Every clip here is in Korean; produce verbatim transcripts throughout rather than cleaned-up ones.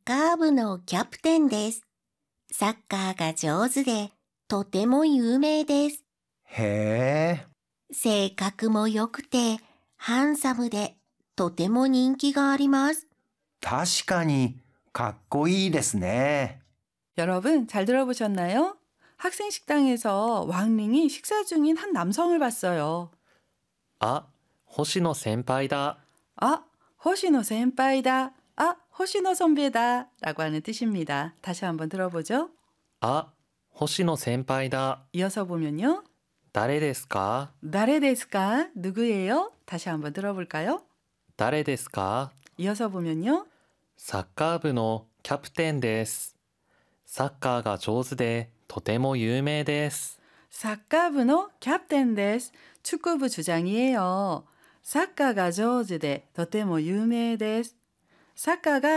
カー部のキャプテンです。サッカーが上手でとても有名です。 へえ、 性格も良くてハンサムでとても人気があります。 確かにかっこいいですね。 여러분 잘 들어보셨나요? 학생 식당에서 왕링이 식사 중인 한 남성을 봤어요. あ、星野先輩だ。 아, 호시노 센파이다. 아, 호시노 선배다. 라고 하는 뜻입니다. 다시 한번 들어보죠. あ、星野先輩だ。 이어서 보면요. 誰ですか? 나레 데스까? 누구예요? 다시 한번 들어볼까요? 誰ですか? 이어서 보면요. サッカー部のキャプテンです。サッカーが上手でとても有名です。 사카부노 캡텐 데스. 축구부 주장이에요. 사카가 조즈데 도테모 유메 데스. 사카가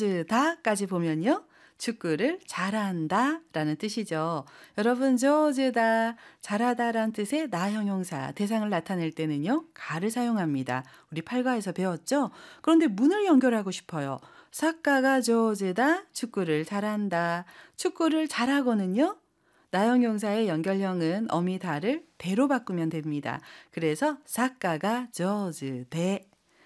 조즈다까지 보면요. 축구를 잘한다 라는 뜻이죠. 여러분 조즈다, 잘하다란 뜻의 나 형용사, 대상을 나타낼 때는요. 가를 사용합니다. 우리 팔과에서 배웠죠? 그런데 문을 연결하고 싶어요. 사카가 조즈다, 축구를 잘한다. 축구를 잘하고는요. 나 형용사의 연결형은 어미다를 대로 바꾸면 됩니다. 그래서 사카가 조즈데,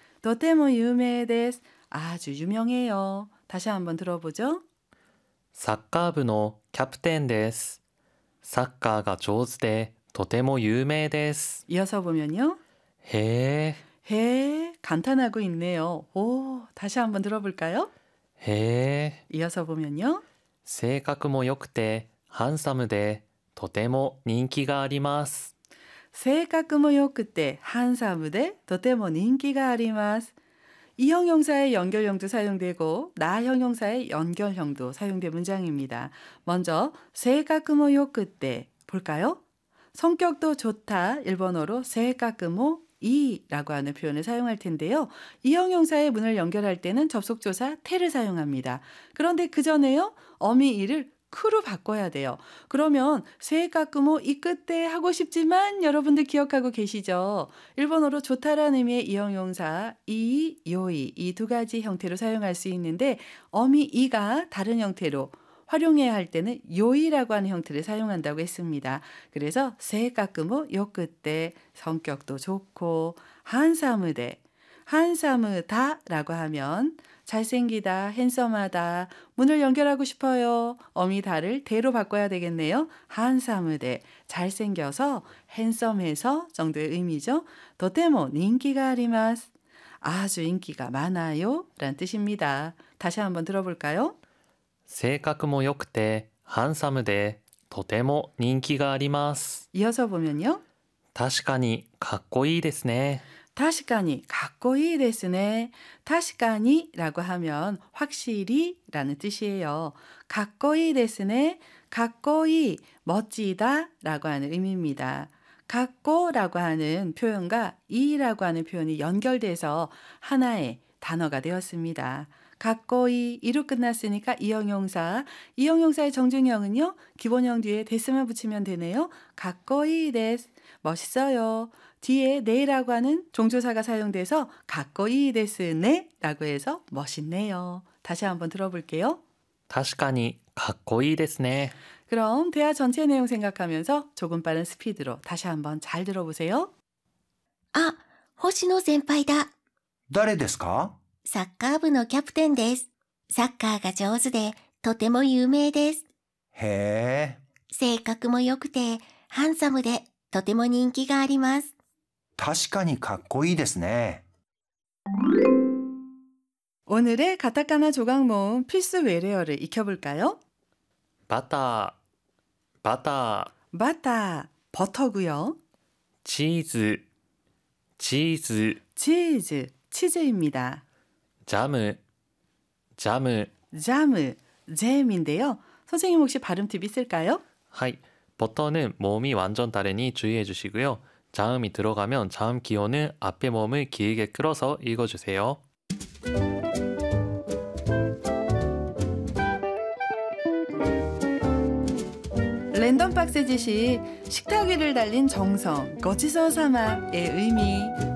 도테모 유메 데스. 아주 유명해요. 다시 한번 들어보죠. サッカー部のキャプテンです。サッカーが上手でとても有名です。 이어서 보면요. へえ、 해, 감탄하고 있네요. 오, 다시 한번 들어볼까요? へえ。 이어서 보면요. 性格も良くてハンサムでとても人気があります。 性格も良くて 한사무대 도테모 인기가 아리마스. 이 형용사의 연결형도 사용되고 나 형용사의 연결형도 사용된 문장입니다. 먼저 세가크모 요크때 볼까요? 성격도 좋다, 일본어로 세가크모 이라고 하는 표현을 사용할 텐데요. 이 형용사의 문을 연결할 때는 접속조사 테를 사용합니다. 그런데 그 전에요. 어미 이를 크로 바꿔야 돼요. 그러면 세가크모 이 끝에 하고 싶지만 여러분들 기억하고 계시죠? 일본어로 좋다라는 의미의 이 형용사 이, 요이 이 두 가지 형태로 사용할 수 있는데 어미 이가 다른 형태로 활용해야 할 때는 요이라고 하는 형태를 사용한다고 했습니다. 그래서 세가크모 요 끝에 성격도 좋고 한사무대, 한사무다라고 하면 잘생기다, 핸섬하다, 문을 연결하고 싶어요. 어미다를 대로 바꿔야 되겠네요. 한사무대, 잘생겨서, 핸섬해서 정도의 의미죠. 도테모 인기가 아리마스. 아주 인기가 많아요 라는 뜻입니다. 다시 한번 들어볼까요? 性格も良くてハンサムでとても人気があります。 이어서 보면요. 確かにかっこいいですね。 타시카니 가꼬이 데스네. 타시카니라고 하면 확실히 라는 뜻이에요. 가꼬이 데스네. 가꼬이 멋지다 라고 하는 의미입니다. 가꼬라고 하는 표현과 이라고 하는 표현이 연결돼서 하나의 단어가 되었습니다. 가꼬이 이로 끝났으니까 이 형용사. 이 형용사의 정중형은요. 기본형 뒤에 데스만 붙이면 되네요. 가꼬이 데스. 멋있어요. 뒤에 네라고 하는 종조사가 사용돼서 가꼬이 데스네 라고 해서 멋있네요. 다시 한번 들어볼게요. 確かにかっこいいですね。 그럼 대화 전체 내용 생각하면서 조금 빠른 스피드로 다시 한번 잘 들어보세요. あ、星野先輩だ。 誰ですか? サッカー部のキャプテンです。サッカーが上手でとても有名です。 へえ、 性格も良くてハンサムでとても人気があります。 確かにかっこいいですね。 오늘의 가타카나 조각 모음 필수 외래어를 익혀볼까요? バター、バター、 바타, 버터고요. チーズ、チーズ、 치즈, 치즈입니다. ジャム、ジャム。 자무, 잼인데요. 선생님 혹시 발음 팁 있을까요? はい。버터는 모음이 완전 다르니 주의해 주시고요. 자음이 들어가면 자음 기호는 앞에 모음을 길게 끌어서 읽어주세요. 랜덤 박스 지시, 식탁 위를 달린 정성, 거치서 사마의 의미,